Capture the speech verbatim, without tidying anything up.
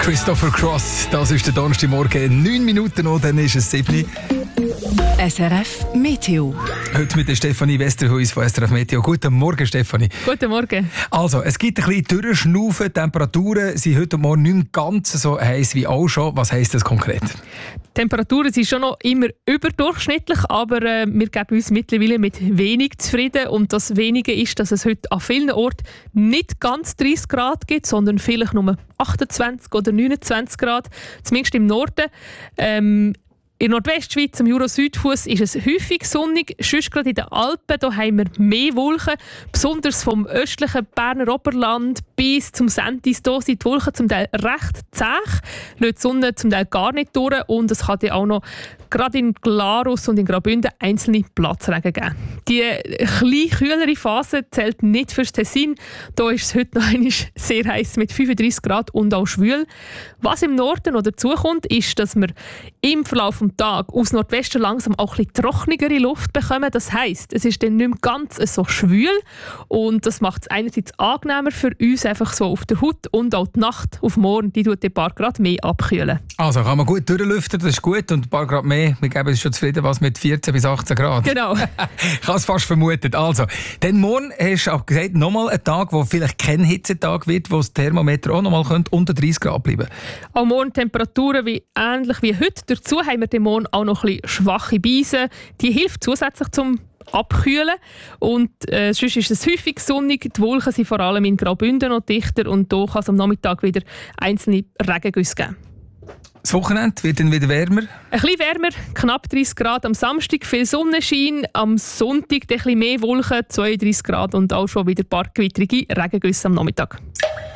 Christopher Cross, das ist der Donnerstagmorgen. Neun Minuten noch, dann ist es sieben. S R F Meteo. Heute mit der Stefanie Westerhuis von S R F Meteo. Guten Morgen, Stefanie. Guten Morgen. Also, es gibt ein bisschen Durchschnaufen. Die Temperaturen sind heute Morgen nicht mehr ganz so heiß wie auch schon. Was heisst das konkret? Die Temperaturen sind schon noch immer überdurchschnittlich, aber äh, wir geben uns mittlerweile mit wenig zufrieden. Und das Wenige ist, dass es heute an vielen Orten nicht ganz dreißig Grad gibt, sondern vielleicht nur achtundzwanzig oder neunundzwanzig Grad, zumindest im Norden. Ähm, In der Nordwestschweiz, am Jura-Südfuss, ist es häufig sonnig. Sonst gerade in den Alpen da haben wir mehr Wolken. Besonders vom östlichen Berner Oberland bis zum Sentis hier sind die Wolken zum Teil recht zäh. Lässt die Sonne zum Teil gar nicht durch. Und es kann ja auch noch gerade in Glarus und in Graubünden einzelne Platzregen geben. Die kleine, kühlere Phase zählt nicht fürs Tessin. Da ist es heute noch einmal sehr heiß mit fünfunddreißig Grad und auch schwül. Was im Norden noch dazukommt, ist, dass wir im Verlauf des Tages aus Nordwesten langsam auch ein bisschen trockenere Luft bekommen. Das heisst, es ist dann nicht mehr ganz so schwül und das macht es einerseits angenehmer für uns einfach so auf der Haut und auch die Nacht auf morgen, die tut ein paar Grad mehr abkühlen. Also kann man gut durchlüften, das ist gut, und ein paar Grad mehr. Wir geben uns schon zufrieden, was mit vierzehn bis achtzehn Grad. Genau. Ich habe es fast vermutet. Also, dann morgen hast du auch gesagt, nochmal ein Tag, wo vielleicht kein Hitzetag wird, wo das Thermometer auch nochmal unter dreißig Grad bleiben könnte. Auch morgen Temperaturen wie, ähnlich wie heute. Dazu haben wir den Morgen auch noch ein bisschen schwache Beise. Die hilft zusätzlich zum Abkühlen. Und äh, sonst ist es häufig sonnig. Die Wolken sind vor allem in Graubünden noch dichter und hier kann es am Nachmittag wieder einzelne Regengüsse geben. Das Wochenende wird dann wieder wärmer? Ein bisschen wärmer, knapp dreißig Grad am Samstag, viel Sonnenschein. Am Sonntag ein bisschen mehr Wolken, zweiunddreißig Grad und auch schon wieder ein paar gewittrige Regengüsse am Nachmittag.